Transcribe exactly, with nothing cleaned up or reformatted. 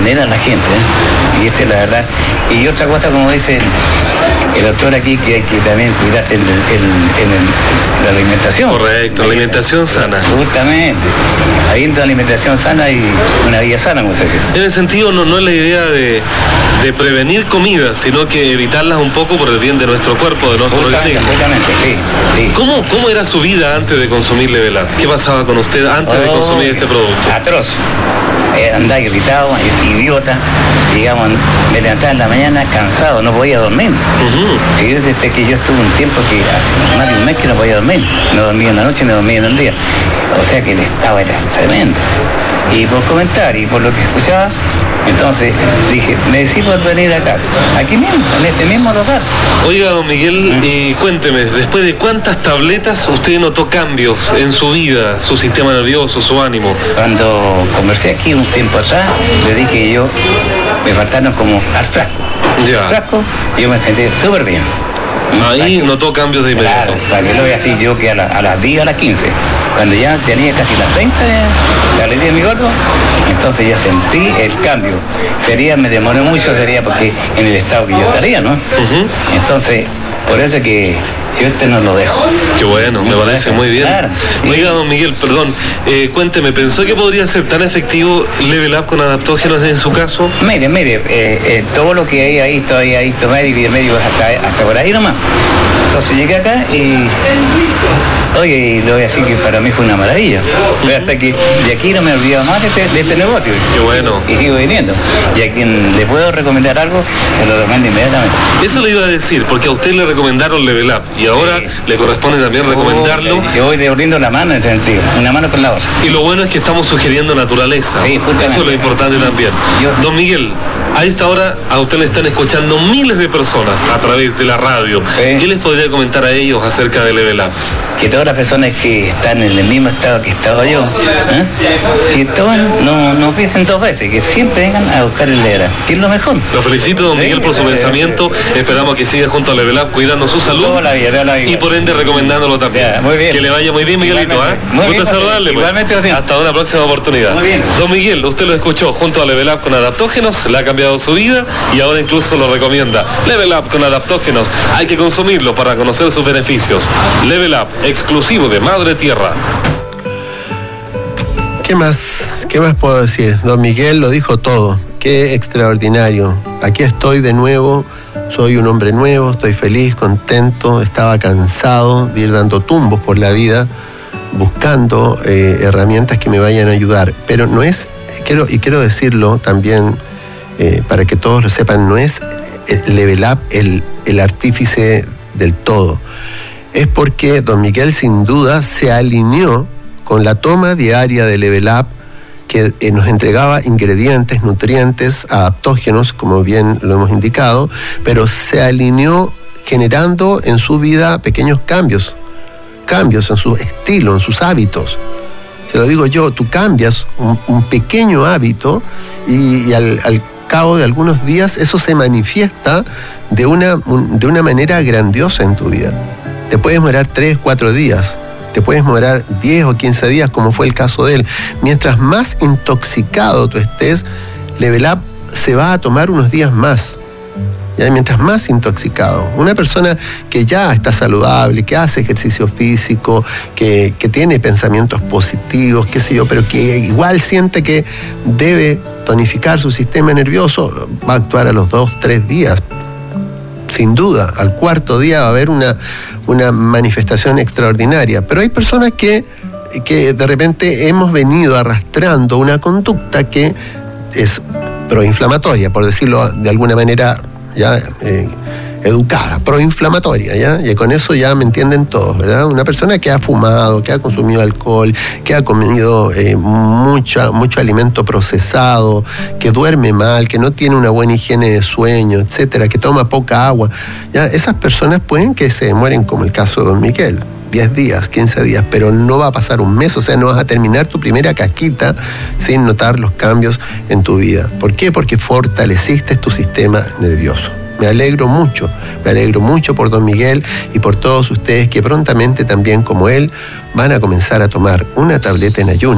manera a la gente, ¿eh? Y esta es la verdad. Y otra cosa, como dice el, el doctor aquí, que hay que también cuidar el, el, el, el, la alimentación. Correcto, alimentación sana. Justamente. Ahí entra alimentación sana y una vida sana, como se dice. En el sentido, no, no es la idea de, de prevenir comidas, sino que evitarlas un poco por el bien de nuestro cuerpo, de nuestro Justamente, organismo. justamente, sí, sí. ¿Cómo, ¿Cómo era su vida antes de consumir Level Up? ¿Qué pasaba con usted antes oh, de consumir este producto? Atroz. Eh, andaba irritado, idiota, digamos, me levantaba en la mañana cansado, no podía dormir. Uh-huh. Fíjese usted que yo estuve un tiempo que hace más de un mes que no podía dormir, no dormía en la noche, no dormía en el día, o sea que el estado era tremendo. Y por comentar y por lo que escuchaba, entonces dije, me decidí por venir acá, aquí mismo, en este mismo lugar. Oiga, don Miguel, ¿Mm? eh, cuénteme, después de cuántas tabletas usted notó cambios en su vida, su sistema nervioso, su ánimo? Cuando conversé aquí un tiempo atrás, le dije que yo me faltaron como al frasco. Ya. Al frasco, yo me sentí súper bien. Ahí notó cambios de inmediato. Claro, para que lo voy a decir yo que a, la, a las diez, a las quince, cuando ya tenía casi las treinta de la alegría de mi gordo, entonces ya sentí el cambio. Sería, me demoré mucho, sería porque en el estado que yo estaría, ¿no? Uh-huh. Entonces, por eso que yo este no lo dejo. Qué bueno, me parece muy bien. Claro. Oiga, don Miguel, perdón, eh, cuénteme, ¿pensó que podría ser tan efectivo Level Up con adaptógenos en su caso? Mire, mire, eh, eh, todo lo que hay ahí, todavía ahí, médico y el médico hasta, hasta por ahí nomás. Entonces llegué acá y, oye, y lo voy a decir que para mí fue una maravilla. Uh-huh. Hasta que de aquí no me he olvidado más de este, de este negocio. Qué bueno. Y sigo viniendo. Y a quien le puedo recomendar algo, se lo recomiendo inmediatamente. Eso le iba a decir, porque a usted le recomendaron Level Up y ahora sí, le corresponde también recomendarlo. Yo voy devolviendo la mano en este sentido, una mano con la otra. Y lo bueno es que estamos sugiriendo naturaleza. Sí, justamente. Eso es lo importante también. Yo... Don Miguel, a esta hora a usted le están escuchando miles de personas a través de la radio. Sí. ¿Qué les podría comentar a ellos acerca de Level Up? Que todas las personas que están en el mismo estado que estaba yo, ¿eh? que tomen, no, no piensen dos veces, que siempre vengan a buscar el Level Up, que es lo mejor. Lo felicito, don Miguel, por su pensamiento. Esperamos que siga junto a Level Up cuidando su salud toda la vida, toda la vida. Y por ende recomendándolo también. Ya, muy bien. Que le vaya muy bien, Miguelito. ¿eh? Muy Gusto saludarle. Igualmente, pues. Hasta una próxima oportunidad. Muy bien. Don Miguel, usted lo escuchó junto a Level Up con adaptógenos, le ha cambiado su vida y ahora incluso lo recomienda. Level Up con adaptógenos, hay que consumirlo para conocer sus beneficios. Level Up, exclusivo de Madre Tierra. ¿Qué más? ¿Qué más puedo decir? Don Miguel lo dijo todo. Qué extraordinario. Aquí estoy de nuevo. Soy un hombre nuevo, estoy feliz, contento. Estaba cansado de ir dando tumbos por la vida, buscando eh, herramientas que me vayan a ayudar. Pero no es, quiero, y quiero decirlo también, eh, para que todos lo sepan, no es Level Up el, el artífice del todo. Es porque don Miguel sin duda se alineó con la toma diaria de Level Up, que eh, nos entregaba ingredientes, nutrientes, adaptógenos, como bien lo hemos indicado, pero se alineó generando en su vida pequeños cambios, cambios en su estilo, en sus hábitos. Se lo digo yo, tú cambias un, un pequeño hábito y, y al, al cabo de algunos días eso se manifiesta de una, un, de una manera grandiosa en tu vida. Te puedes demorar tres, cuatro días, te puedes demorar diez o quince días, como fue el caso de él. Mientras más intoxicado tú estés, Level Up se va a tomar unos días más. ¿Ya? Mientras más intoxicado. Una persona que ya está saludable, que hace ejercicio físico, que, que tiene pensamientos positivos, qué sé yo, pero que igual siente que debe tonificar su sistema nervioso, va a actuar a los dos, tres días. Sin duda, al cuarto día va a haber una, una manifestación extraordinaria. Pero hay personas que, que de repente hemos venido arrastrando una conducta que es proinflamatoria, por decirlo de alguna manera ya eh, educada, proinflamatoria, ¿ya? Y con eso ya me entienden todos, ¿verdad? Una persona que ha fumado, que ha consumido alcohol, que ha comido eh, mucha, mucho alimento procesado, que duerme mal, que no tiene una buena higiene de sueño, etcétera, que toma poca agua, ¿ya? Esas personas pueden que se mueren, como el caso de don Miguel. diez días, quince días, pero no va a pasar un mes, o sea, no vas a terminar tu primera casquita sin notar los cambios en tu vida. ¿Por qué? Porque fortaleciste tu sistema nervioso. Me alegro mucho, me alegro mucho por don Miguel y por todos ustedes que prontamente también como él van a comenzar a tomar una tableta en ayunas.